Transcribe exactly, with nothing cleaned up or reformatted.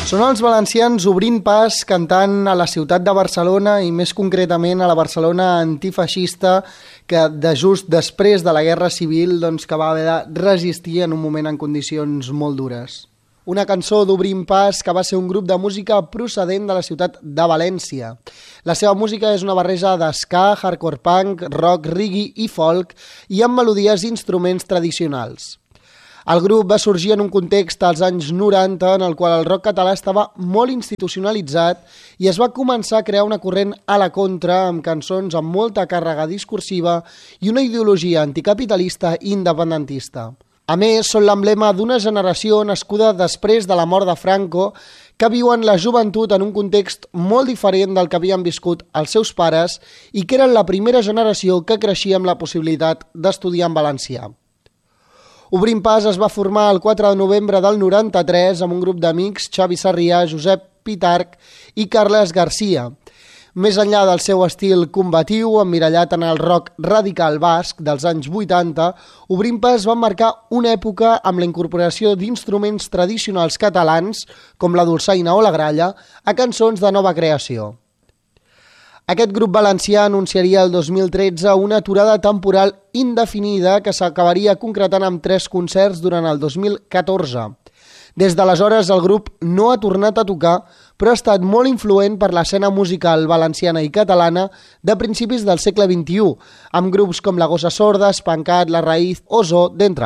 Són els valencians Obrint Pas cantant a la ciutat de Barcelona i més concretament a la Barcelona antifeixista que de just després de la Guerra Civil doncs, que va haver de resistir en un moment en condicions molt dures. Una cançó d'Obrint Pas que va ser un grup de música procedent de la ciutat de València. La seva música és una barreja d'ska, hardcore punk, rock, reggae i folk i amb melodies i instruments tradicionals. El grup va sorgir en un context als anys noranta en el qual el rock català estava molt institucionalitzat i es va començar a crear una corrent a la contra amb cançons amb molta càrrega discursiva i una ideologia anticapitalista i independentista. A més, són l'emblema d'una generació nascuda després de la mort de Franco que viuen la joventut en un context molt diferent del que havien viscut els seus pares i que eren la primera generació que creixia amb la possibilitat d'estudiar en valencià. Obrint Pas es va formar el quatre de novembre del noranta-tres amb un grup d'amics, Xavi Sarrià, Josep Pitarch i Carles Garcia. Més enllà del seu estil combatiu, emmirallat en el rock radical basc dels anys vuitanta, Obrint Pas va marcar una època amb la incorporació d'instruments tradicionals catalans, com la dolçaina o la gralla, a cançons de nova creació. Aquest grup valencià anunciaria el dos mil tretze una aturada temporal indefinida que s'acabaria concretant amb tres concerts durant el dos mil catorze. Des d'aleshores el grup no ha tornat a tocar, però ha estat molt influent per l'escena musical valenciana i catalana de principis del segle vint-i-u, amb grups com La Gossa Sorda, Espancat, La Raïz o Zoo, d'entre